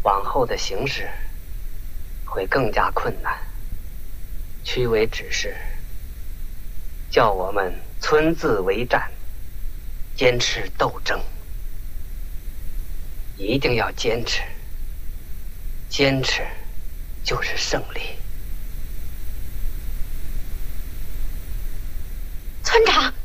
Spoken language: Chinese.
往后的形势会更加困难。屈伟指示，叫我们村自为战，坚持斗争，一定要坚持，坚持就是胜利。 村长，